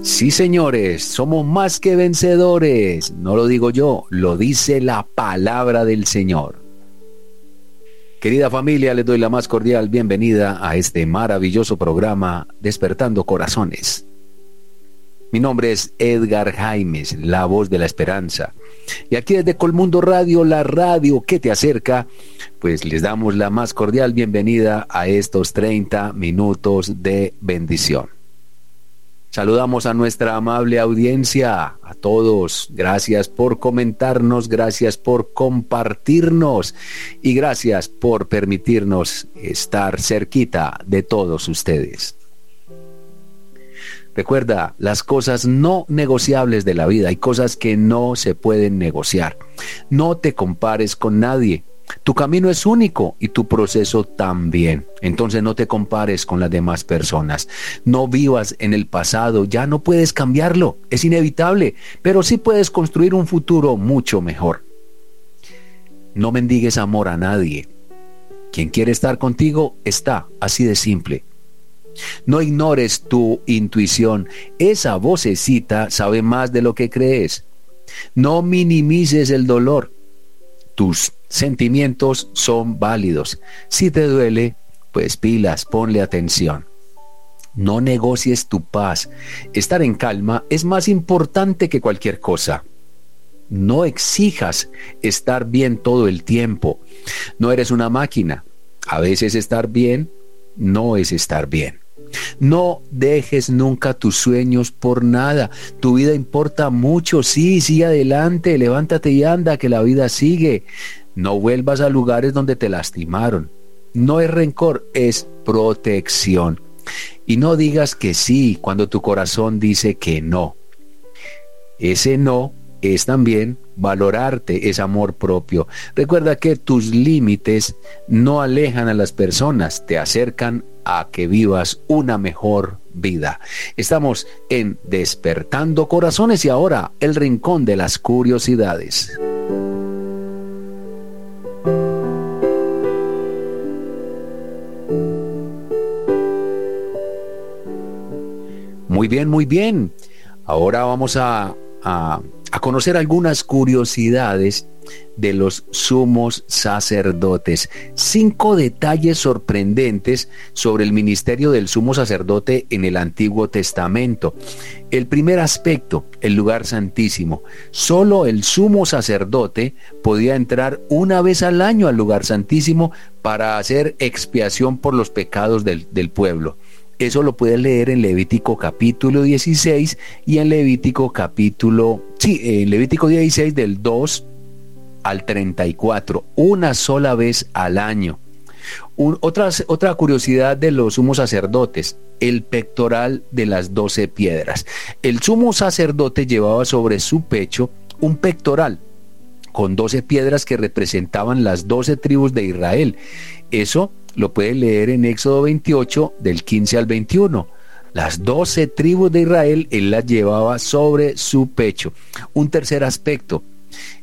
Sí, señores, somos más que vencedores. No lo digo yo, lo dice la palabra del Señor. Querida familia, les doy la más cordial bienvenida a este maravilloso programa Despertando Corazones. Mi nombre es Edgar Jaimes, la voz de la esperanza. Y aquí desde Colmundo Radio, la radio que te acerca, pues les damos la más cordial bienvenida a estos 30 minutos de bendición. Saludamos a nuestra amable audiencia, a todos. Gracias por comentarnos, gracias por compartirnos y gracias por permitirnos estar cerquita de todos ustedes. Recuerda, las cosas no negociables de la vida, hay cosas que no se pueden negociar. No te compares con nadie. Tu camino es único y tu proceso también. Entonces no te compares con las demás personas. No vivas en el pasado, ya no puedes cambiarlo, es inevitable, pero sí puedes construir un futuro mucho mejor. No mendigues amor a nadie. Quien quiere estar contigo está, así de simple. No ignores tu intuición, esa vocecita sabe más de lo que crees. No minimices el dolor. Tus sentimientos son válidos. Si te duele, pues pilas, ponle atención. No negocies tu paz. Estar en calma es más importante que cualquier cosa. No exijas estar bien todo el tiempo. No eres una máquina. A veces estar bien no es estar bien. No dejes nunca tus sueños por nada. Tu vida importa mucho. Sí, sigue adelante, levántate y anda, que la vida sigue. No vuelvas a lugares donde te lastimaron. No es rencor, es protección. Y no digas que sí cuando tu corazón dice que no. Ese no es también valorarte, es amor propio. Recuerda que tus límites no alejan a las personas, te acercan a que vivas una mejor vida. Estamos en Despertando Corazones y ahora el rincón de las curiosidades. Muy bien, muy bien. Ahora vamos a conocer algunas curiosidades de los sumos sacerdotes. 5 detalles sorprendentes sobre el ministerio del sumo sacerdote en el Antiguo Testamento. El primer aspecto, el lugar santísimo. Solo el sumo sacerdote podía entrar una vez al año al lugar santísimo para hacer expiación por los pecados del pueblo. Eso lo puedes leer en Levítico capítulo 16 y en Levítico en Levítico 16 del 2 al 34, una sola vez al año. Otra curiosidad de los sumos sacerdotes, el pectoral de las 12 piedras. El sumo sacerdote llevaba sobre su pecho un pectoral con 12 piedras que representaban las 12 tribus de Israel. Eso lo puedes leer en Éxodo 28 del 15 al 21. Las 12 tribus de Israel, él las llevaba sobre su pecho. Un tercer aspecto,